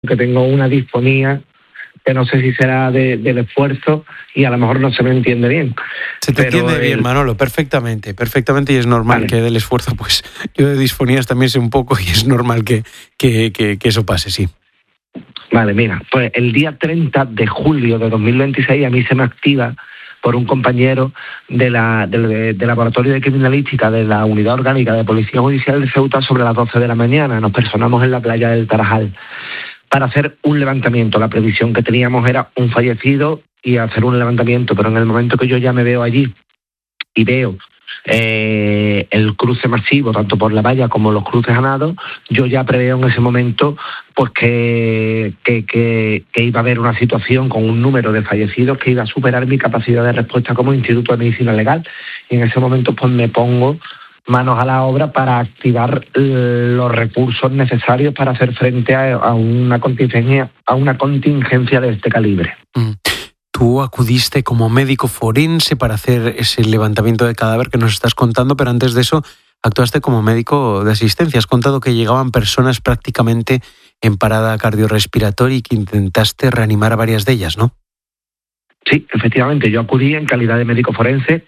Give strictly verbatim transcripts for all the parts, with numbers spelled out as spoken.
aunque tengo una disfonía que no sé si será de, del esfuerzo y a lo mejor no se me entiende bien. Se te Pero entiende el... bien, Manolo, perfectamente, perfectamente, y es normal, vale, que del esfuerzo, pues yo de disfonías también sé un poco y es normal que, que, que, que eso pase, sí. Vale, mira, pues el día treinta de julio de dos mil veintiséis a mí se me activa por un compañero de la, del, del Laboratorio de Criminalística de la Unidad Orgánica de Policía Judicial de Ceuta sobre las doce de la mañana. Nos personamos en la playa del Tarajal para hacer un levantamiento. La previsión que teníamos era un fallecido y hacer un levantamiento, pero en el momento que yo ya me veo allí y veo eh, el cruce masivo, tanto por la valla como los cruces a nado, yo ya preveo en ese momento pues que, que, que, que iba a haber una situación con un número de fallecidos que iba a superar mi capacidad de respuesta como Instituto de Medicina Legal. Y en ese momento pues me pongo manos a la obra para activar los recursos necesarios para hacer frente a, a una contingencia, a una contingencia de este calibre. Mm. Tú acudiste como médico forense para hacer ese levantamiento de cadáver que nos estás contando, pero antes de eso actuaste como médico de asistencia. Has contado que llegaban personas prácticamente en parada cardiorrespiratoria y que intentaste reanimar a varias de ellas, ¿no? Sí, efectivamente. Yo acudí en calidad de médico forense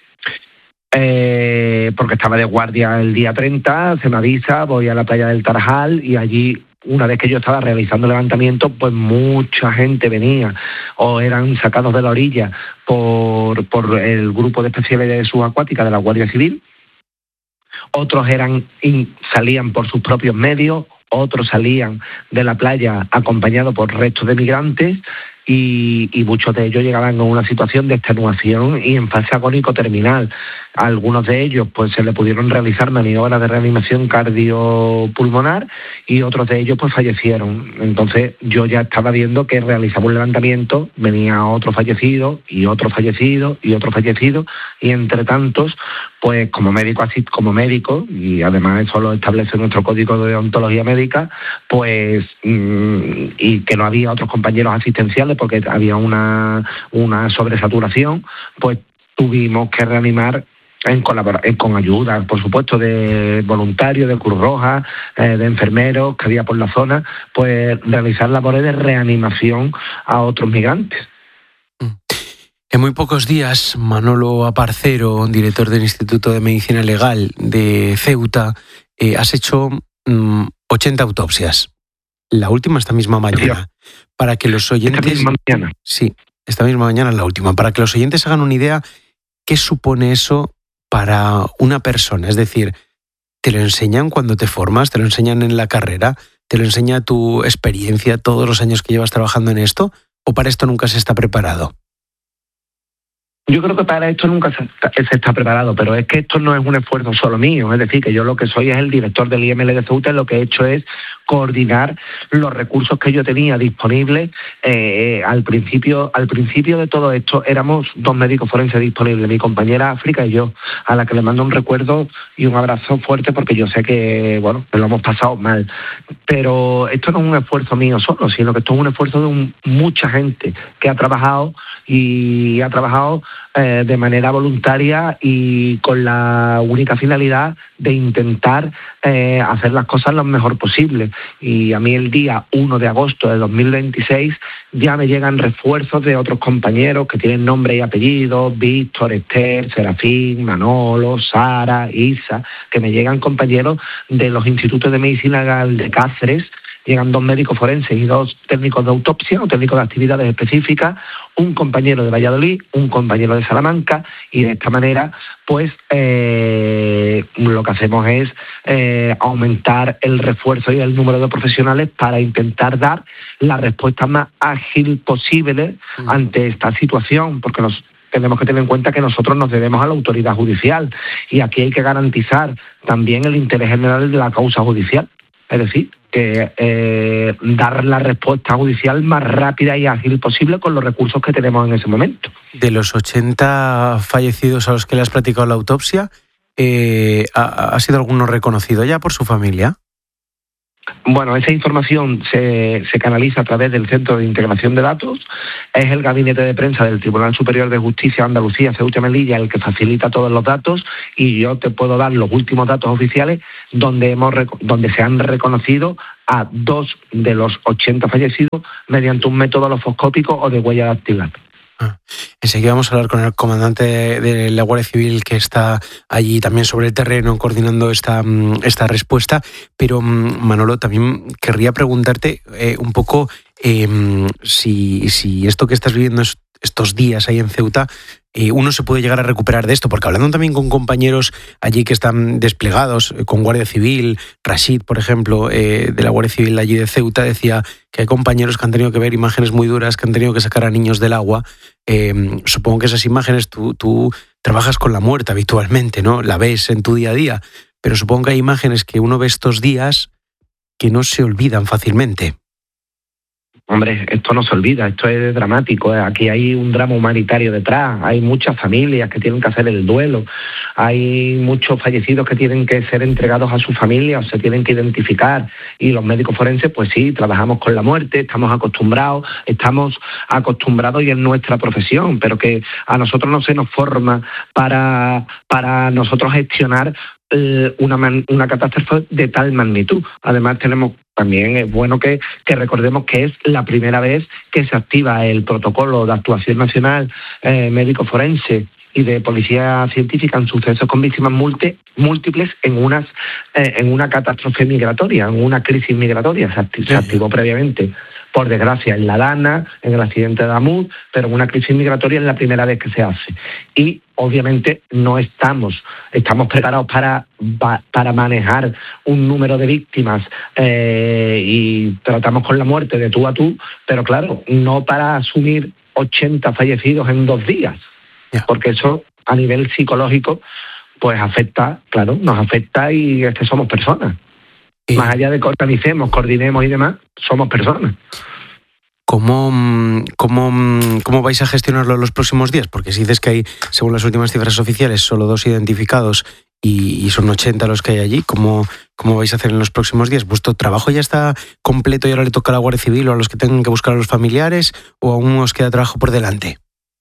eh, porque estaba de guardia el día treinta, se me avisa, voy a la playa del Tarajal y allí, una vez que yo estaba realizando levantamiento, pues mucha gente venía o eran sacados de la orilla por, por el grupo de especialidades subacuáticas de la Guardia Civil, otros eran salían por sus propios medios, otros salían de la playa acompañados por restos de migrantes y, y muchos de ellos llegaban en una situación de extenuación y en fase agónico terminal. A algunos de ellos pues se le pudieron realizar maniobras de reanimación cardiopulmonar y otros de ellos pues fallecieron. Entonces yo ya estaba viendo que realizaba un levantamiento, venía otro fallecido y otro fallecido y otro fallecido y entre tantos pues como médico así como médico y además eso lo establece nuestro código de deontología médica, pues mmm, y que no había otros compañeros asistenciales porque había una, una sobresaturación, pues tuvimos que reanimar en colabora- con ayuda, por supuesto, de voluntarios, de Cruz Roja, eh, de enfermeros que había por la zona, pues realizar labores de reanimación a otros migrantes. En muy pocos días, Manolo Aparcero, director del Instituto de Medicina Legal de Ceuta, eh, has hecho mmm, ochenta autopsias. La última esta misma mañana. Para que los oyentes... Esta misma mañana. Sí, esta misma mañana la última. Para que los oyentes hagan una idea, ¿qué supone eso para una persona? Es decir, ¿te lo enseñan cuando te formas? ¿Te lo enseñan en la carrera? ¿Te lo enseña tu experiencia todos los años que llevas trabajando en esto? ¿O para esto nunca se está preparado? Yo creo que para esto nunca se está, se está preparado, pero es que esto no es un esfuerzo solo mío, es decir, que yo lo que soy es el director del I M L de Ceuta y lo que he hecho es coordinar los recursos que yo tenía disponibles. Eh, al principio al principio de todo esto éramos dos médicos forenses disponibles, mi compañera África y yo, a la que le mando un recuerdo y un abrazo fuerte porque yo sé que, bueno, que lo hemos pasado mal. Pero esto no es un esfuerzo mío solo, sino que esto es un esfuerzo de un, mucha gente que ha trabajado y ha trabajado eh, de manera voluntaria y con la única finalidad de intentar eh, hacer las cosas lo mejor posible. Y a mí el día uno de agosto de dos mil veintiséis ya me llegan refuerzos de otros compañeros que tienen nombre y apellido, Víctor, Esther, Serafín, Manolo, Sara, Isa, que me llegan compañeros de los institutos de medicina legal de Cáceres. Llegan dos médicos forenses y dos técnicos de autopsia o técnicos de actividades específicas, un compañero de Valladolid, un compañero de Salamanca, y de esta manera pues eh, lo que hacemos es eh, aumentar el refuerzo y el número de profesionales para intentar dar la respuesta más ágil posible mm. ante esta situación, porque nos tenemos que tener en cuenta que nosotros nos debemos a la autoridad judicial y aquí hay que garantizar también el interés general de la causa judicial. Es decir, que eh, dar la respuesta judicial más rápida y ágil posible con los recursos que tenemos en ese momento. De los ochenta fallecidos a los que le has platicado la autopsia, eh, ¿ha, ¿ha sido alguno reconocido ya por su familia? Bueno, esa información se, se canaliza a través del Centro de Integración de Datos. Es el gabinete de prensa del Tribunal Superior de Justicia de Andalucía, Ceuta y Melilla, el que facilita todos los datos, y yo te puedo dar los últimos datos oficiales donde, hemos, donde se han reconocido a dos de los ochenta fallecidos mediante un método alofoscópico o de huella dactilar. Ah, enseguida vamos a hablar con el comandante de, de la Guardia Civil que está allí también sobre el terreno coordinando esta, esta respuesta, pero Manolo, también querría preguntarte eh, un poco eh, si, si esto que estás viviendo es, estos días ahí en Ceuta, eh, uno se puede llegar a recuperar de esto, porque hablando también con compañeros allí que están desplegados, eh, con Guardia Civil, Rashid, por ejemplo, eh, de la Guardia Civil allí de Ceuta, decía que hay compañeros que han tenido que ver imágenes muy duras, que han tenido que sacar a niños del agua. Eh, supongo que esas imágenes tú, tú trabajas con la muerte habitualmente, ¿no? La ves en tu día a día, pero supongo que hay imágenes que uno ve estos días que no se olvidan fácilmente. Hombre, esto no se olvida, esto es dramático. Aquí hay un drama humanitario detrás, hay muchas familias que tienen que hacer el duelo, hay muchos fallecidos que tienen que ser entregados a su familia o se tienen que identificar, y los médicos forenses, pues sí, trabajamos con la muerte, estamos acostumbrados, estamos acostumbrados y es nuestra profesión, pero que a nosotros no se nos forma para, para nosotros gestionar Una, man, una catástrofe de tal magnitud. Además, tenemos también es bueno que, que recordemos que es la primera vez que se activa el protocolo de actuación nacional eh, médico forense y de policía científica en sucesos con víctimas multi, múltiples en unas eh, en una catástrofe migratoria, en una crisis migratoria. Se, acti- se activó previamente, por desgracia, en La Dana, en el accidente de Adamuz, pero en una crisis migratoria es la primera vez que se hace. Y obviamente no estamos, estamos preparados para, para manejar un número de víctimas eh, y tratamos con la muerte de tú a tú, pero claro, no para asumir ochenta fallecidos en dos días, yeah. Porque eso a nivel psicológico pues afecta, claro, nos afecta, y es que somos personas. Eh, Más allá de que organicemos, coordinemos y demás, somos personas. ¿Cómo, cómo, ¿Cómo vais a gestionarlo en los próximos días? Porque si dices que hay, según las últimas cifras oficiales, solo dos identificados y, y son ochenta los que hay allí, ¿cómo, ¿cómo vais a hacer en los próximos días? ¿Vuestro trabajo ya está completo y ahora le toca a la Guardia Civil o a los que tengan que buscar a los familiares, o aún os queda trabajo por delante?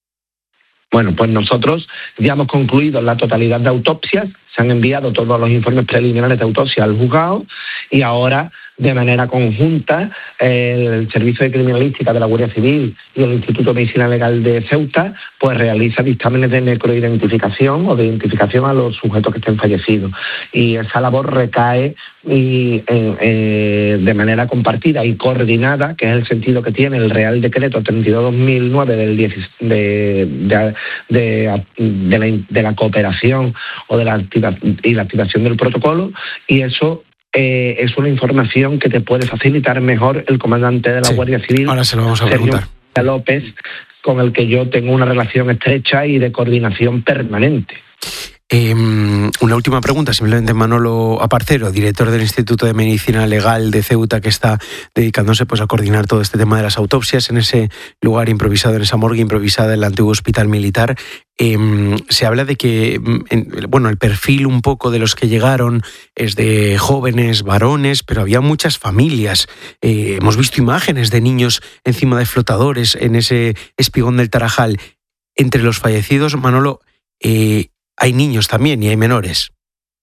Bueno, pues nosotros ya hemos concluido la totalidad de autopsias, se han enviado todos los informes preliminares de autopsia al juzgado, y ahora, de manera conjunta, el Servicio de Criminalística de la Guardia Civil y el Instituto de Medicina Legal de Ceuta pues realiza dictámenes de necroidentificación o de identificación a los sujetos que estén fallecidos. Y esa labor recae y, eh, eh, de manera compartida y coordinada, que es el sentido que tiene el Real Decreto treinta y dos barra dos mil nueve del diez, de, de, de, de, la, de la cooperación o de la activación y la activación del protocolo, y eso eh, es una información que te puede facilitar mejor el comandante de la sí, Guardia Civil, ahora se lo vamos a preguntar. Sergio López, con el que yo tengo una relación estrecha y de coordinación permanente. Eh, una última pregunta, simplemente, Manolo Aparcero, director del Instituto de Medicina Legal de Ceuta, que está dedicándose pues a coordinar todo este tema de las autopsias en ese lugar improvisado, en esa morgue improvisada, en el antiguo hospital militar. Eh, se habla de que, en, bueno, el perfil un poco de los que llegaron es de jóvenes, varones, pero había muchas familias. Eh, hemos visto imágenes de niños encima de flotadores en ese espigón del Tarajal. Entre los fallecidos, Manolo, eh, hay niños también y hay menores.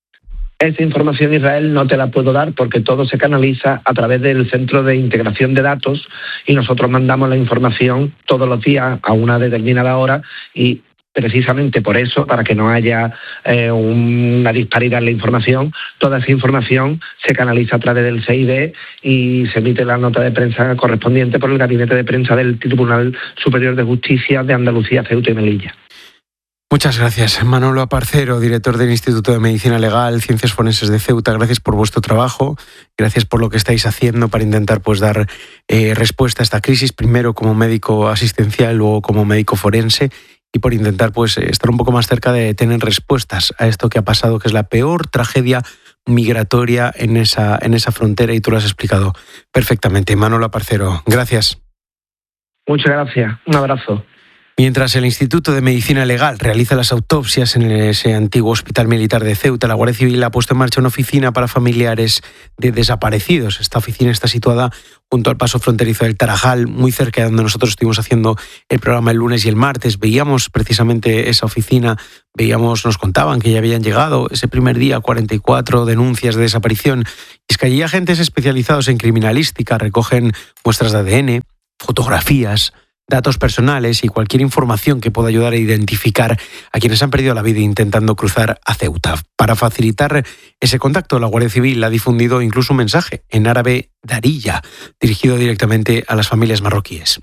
Esa información, Israel, no te la puedo dar porque todo se canaliza a través del Centro de Integración de Datos, y nosotros mandamos la información todos los días a una determinada hora, y precisamente por eso, para que no haya eh, una disparidad en la información, toda esa información se canaliza a través del C I D y se emite la nota de prensa correspondiente por el Gabinete de Prensa del Tribunal Superior de Justicia de Andalucía, Ceuta y Melilla. Muchas gracias, Manolo Aparcero, director del Instituto de Medicina Legal, Ciencias Forenses de Ceuta. Gracias por vuestro trabajo, gracias por lo que estáis haciendo para intentar pues dar eh, respuesta a esta crisis, primero como médico asistencial, luego como médico forense, y por intentar pues estar un poco más cerca de tener respuestas a esto que ha pasado, que es la peor tragedia migratoria en esa, en esa frontera, y tú lo has explicado perfectamente. Manolo Aparcero, gracias. Muchas gracias, un abrazo. Mientras el Instituto de Medicina Legal realiza las autopsias en ese antiguo hospital militar de Ceuta, la Guardia Civil ha puesto en marcha una oficina para familiares de desaparecidos. Esta oficina está situada junto al paso fronterizo del Tarajal, muy cerca de donde nosotros estuvimos haciendo el programa el lunes y el martes. Veíamos precisamente esa oficina, veíamos, nos contaban que ya habían llegado ese primer día cuarenta y cuatro denuncias de desaparición. Y es que allí agentes especializados en criminalística recogen muestras de A D N, fotografías, datos personales y cualquier información que pueda ayudar a identificar a quienes han perdido la vida intentando cruzar a Ceuta. Para facilitar ese contacto, la Guardia Civil ha difundido incluso un mensaje en árabe darilla, dirigido directamente a las familias marroquíes.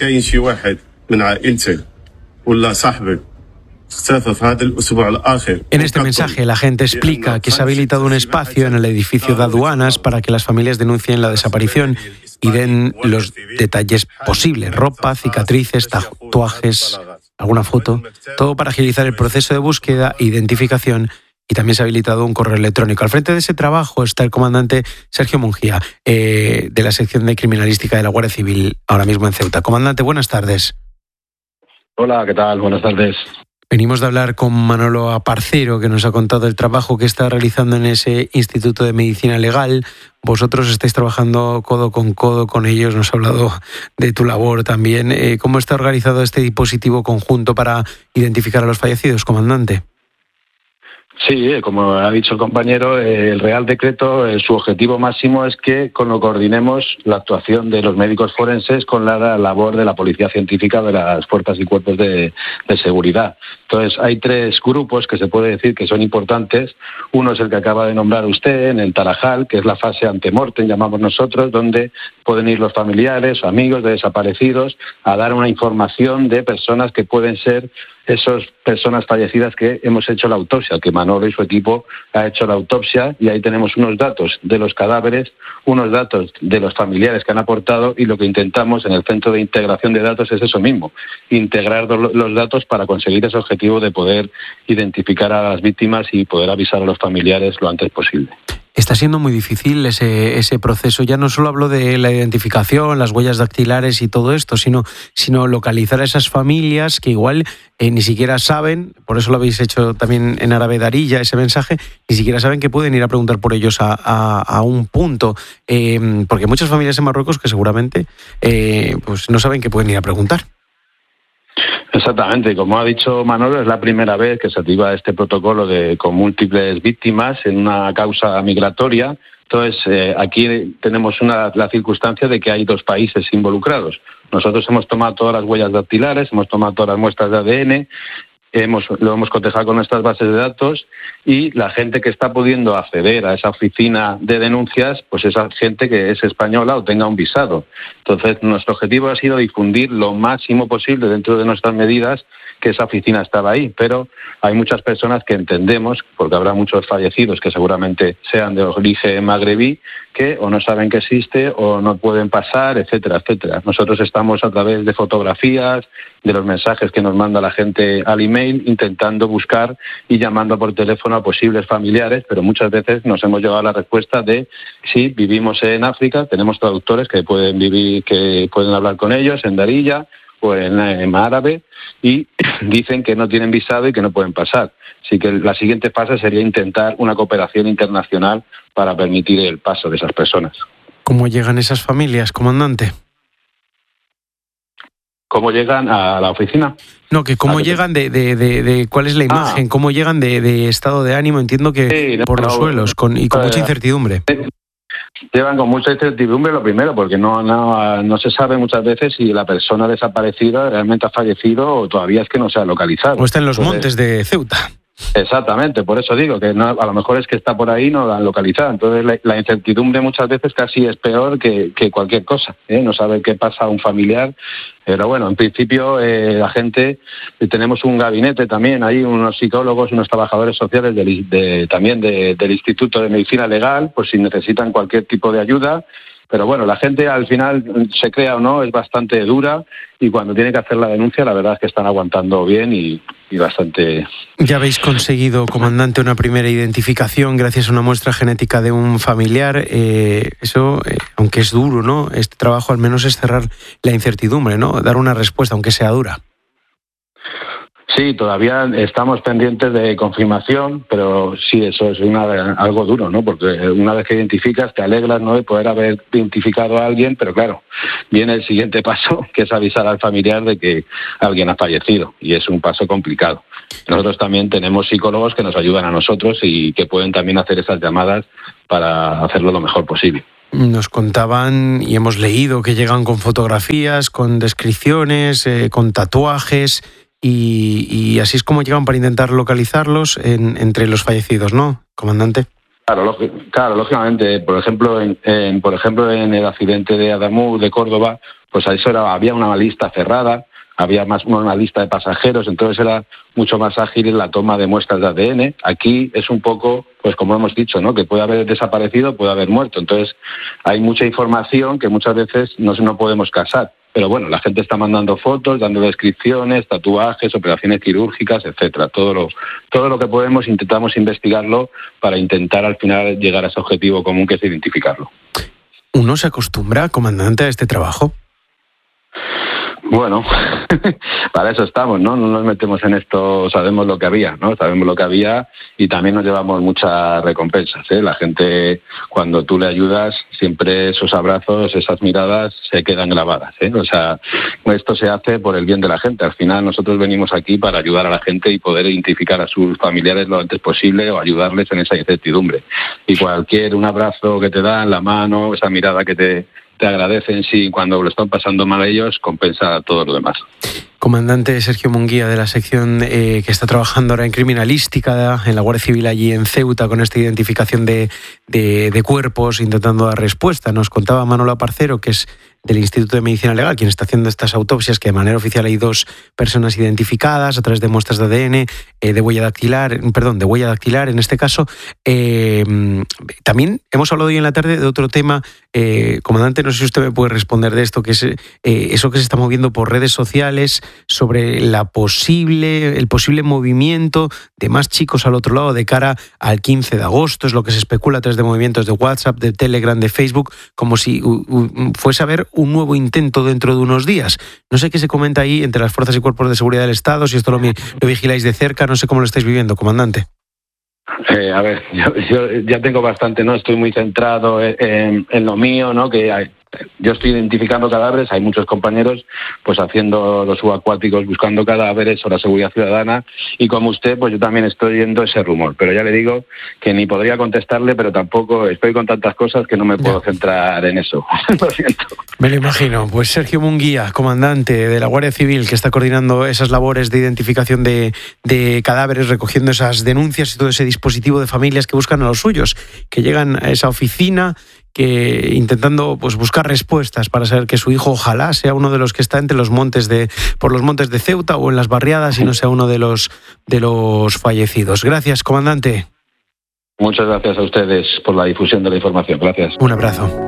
En este mensaje, la gente explica que se ha habilitado un espacio en el edificio de aduanas para que las familias denuncien la desaparición y den los detalles posibles: ropa, cicatrices, tatuajes, alguna foto, todo para agilizar el proceso de búsqueda e identificación. Y también se ha habilitado un correo electrónico. Al frente de ese trabajo está el comandante Sergio Mungía, eh, de la sección de criminalística de la Guardia Civil, ahora mismo en Ceuta. Comandante, buenas tardes. Hola, ¿qué tal? Buenas tardes. Venimos de hablar con Manolo Aparcero, que nos ha contado el trabajo que está realizando en ese Instituto de Medicina Legal. Vosotros estáis trabajando codo con codo con ellos, nos ha hablado de tu labor también. Eh, ¿Cómo está organizado este dispositivo conjunto para identificar a los fallecidos, comandante? Sí, como ha dicho el compañero, el Real Decreto, su objetivo máximo es que coordinemos la actuación de los médicos forenses con la labor de la policía científica de las fuerzas y cuerpos de, de seguridad. Entonces, hay tres grupos que se puede decir que son importantes. Uno es el que acaba de nombrar usted, en el Tarajal, que es la fase antemortem, llamamos nosotros, donde pueden ir los familiares o amigos de desaparecidos a dar una información de personas que pueden ser esas personas fallecidas que hemos hecho la autopsia, que Manolo y su equipo ha hecho la autopsia, y ahí tenemos unos datos de los cadáveres, unos datos de los familiares que han aportado, y lo que intentamos en el Centro de Integración de Datos es eso mismo, integrar los datos para conseguir ese objetivo de poder identificar a las víctimas y poder avisar a los familiares lo antes posible. Está siendo muy difícil ese, ese proceso. Ya no solo hablo de la identificación, las huellas dactilares y todo esto, sino, sino localizar a esas familias que igual eh, ni siquiera saben, por eso lo habéis hecho también en árabe darilla, ese mensaje, ni siquiera saben que pueden ir a preguntar por ellos a, a, a un punto. Eh, porque hay muchas familias en Marruecos que seguramente eh, pues no saben que pueden ir a preguntar. Exactamente, como ha dicho Manolo, es la primera vez que se activa este protocolo de con múltiples víctimas en una causa migratoria. Entonces, eh, aquí tenemos una, la circunstancia de que hay dos países involucrados. Nosotros hemos tomado todas las huellas dactilares, hemos tomado todas las muestras de A D N, hemos, lo hemos cotejado con nuestras bases de datos, y la gente que está pudiendo acceder a esa oficina de denuncias, pues es gente que es española o tenga un visado. Entonces, nuestro objetivo ha sido difundir lo máximo posible dentro de nuestras medidas que esa oficina estaba ahí, pero hay muchas personas que entendemos, porque habrá muchos fallecidos que seguramente sean de origen magrebí, que o no saben que existe o no pueden pasar, etcétera, etcétera. Nosotros estamos a través de fotografías, de los mensajes que nos manda la gente al email, intentando buscar y llamando por teléfono a posibles familiares, pero muchas veces nos hemos llegado a la respuesta de sí, vivimos en África, tenemos traductores que pueden vivir, que pueden hablar con ellos en darilla o en, en árabe, y dicen que no tienen visado y que no pueden pasar. Así que la siguiente fase sería intentar una cooperación internacional para permitir el paso de esas personas. ¿Cómo llegan esas familias, comandante? ¿Cómo llegan a la oficina? No, que cómo llegan de, de, de, de cuál es la imagen, ah. cómo llegan de, de estado de ánimo, entiendo que sí, no, por los no, suelos con, y con mucha incertidumbre. Llevan con mucha incertidumbre, lo primero, porque no, no, no se sabe muchas veces si la persona desaparecida realmente ha fallecido o todavía es que no se ha localizado. O está en los Entonces, montes de Ceuta. Exactamente, por eso digo que no, a lo mejor es que está por ahí y no la han localizado. Entonces la, la incertidumbre muchas veces casi es peor que, que cualquier cosa, ¿eh? No saber qué pasa a un familiar. Pero bueno, en principio eh, la gente, eh, tenemos un gabinete también, hay unos psicólogos, unos trabajadores sociales del, de, también de, del Instituto de Medicina Legal, pues si necesitan cualquier tipo de ayuda. Pero bueno, la gente al final, se crea o no, es bastante dura, y cuando tiene que hacer la denuncia, la verdad es que están aguantando bien y, y bastante... Ya habéis conseguido, comandante, una primera identificación gracias a una muestra genética de un familiar. Eh, eso, eh, aunque es duro, ¿no? Este trabajo al menos es cerrar la incertidumbre, ¿no? Dar una respuesta, aunque sea dura. Sí, todavía estamos pendientes de confirmación, pero sí, eso es una, algo duro, ¿no? Porque una vez que identificas, te alegras, ¿no?, de poder haber identificado a alguien, pero claro, viene el siguiente paso, que es avisar al familiar de que alguien ha fallecido, y es un paso complicado. Nosotros también tenemos psicólogos que nos ayudan a nosotros y que pueden también hacer esas llamadas para hacerlo lo mejor posible. Nos contaban y hemos leído que llegan con fotografías, con descripciones, eh, con tatuajes... Y, y así es como llegan para intentar localizarlos en, entre los fallecidos, ¿no, comandante? Claro, claro, lógicamente. Por ejemplo, en, en, por ejemplo, en el accidente de Adamuz de Córdoba, pues a eso era, había una lista cerrada, había más una lista de pasajeros, entonces era mucho más ágil la toma de muestras de A D N. Aquí es un poco, pues como hemos dicho, ¿no?, que puede haber desaparecido, puede haber muerto. Entonces hay mucha información que muchas veces no, no podemos casar. Pero bueno, la gente está mandando fotos, dando descripciones, tatuajes, operaciones quirúrgicas, etcétera. Todo lo, todo lo que podemos intentamos investigarlo para intentar al final llegar a ese objetivo común que es identificarlo. ¿Uno se acostumbra, comandante, a este trabajo? Bueno, para eso estamos, ¿no? No nos metemos en esto, sabemos lo que había, ¿no? Sabemos lo que había y también nos llevamos muchas recompensas, ¿eh? La gente, cuando tú le ayudas, siempre esos abrazos, esas miradas se quedan grabadas, ¿eh? O sea, esto se hace por el bien de la gente. Al final nosotros venimos aquí para ayudar a la gente y poder identificar a sus familiares lo antes posible o ayudarles en esa incertidumbre. Y cualquier, un abrazo que te dan, la mano, esa mirada que te... te agradecen, sí, cuando lo están pasando mal ellos, compensa todo lo demás. Comandante Sergio Munguía, de la sección eh, que está trabajando ahora en criminalística en la Guardia Civil allí en Ceuta, con esta identificación de, de, de cuerpos, intentando dar respuesta. Nos contaba Manolo Aparcero, que es del Instituto de Medicina Legal, quien está haciendo estas autopsias, que de manera oficial hay dos personas identificadas a través de muestras de A D N, eh, de huella dactilar, perdón, de huella dactilar en este caso. Eh, también hemos hablado hoy en la tarde de otro tema, eh, comandante, no sé si usted me puede responder de esto, que es eh, eso que se está moviendo por redes sociales sobre la posible, el posible movimiento de más chicos al otro lado de cara al quince de agosto, es lo que se especula a través de movimientos de WhatsApp, de Telegram, de Facebook, como si uh, uh, fuese a haber un nuevo intento dentro de unos días. No sé qué se comenta ahí entre las fuerzas y cuerpos de seguridad del Estado, si esto lo, lo vigiláis de cerca, no sé cómo lo estáis viviendo, comandante. Eh, a ver, yo, yo ya tengo bastante, ¿no? Estoy muy centrado en, en lo mío, ¿no? Que hay, yo estoy identificando cadáveres, hay muchos compañeros pues haciendo los subacuáticos, buscando cadáveres o la seguridad ciudadana, y como usted, pues yo también estoy oyendo ese rumor, pero ya le digo que ni podría contestarle, pero tampoco estoy con tantas cosas que no me puedo ya. centrar en eso. Lo siento. Me lo imagino. Pues Sergio Munguía, comandante de la Guardia Civil, que está coordinando esas labores de identificación de, de cadáveres, recogiendo esas denuncias y todo ese dispositivo de familias que buscan a los suyos, que llegan a esa oficina, que intentando pues buscar respuestas para saber que su hijo ojalá sea uno de los que está entre los montes de por los montes de Ceuta o en las barriadas y no sea uno de los de los fallecidos. Gracias, comandante. Muchas gracias a ustedes por la difusión de la información. Gracias. Un abrazo.